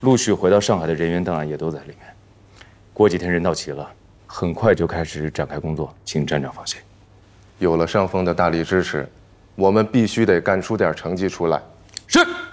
陆续回到上海的人员档案也都在里面。过几天人到齐了，很快就开始展开工作，请站长放心。 有了上峰的大力支持，我们必须得干出点成绩出来。 是。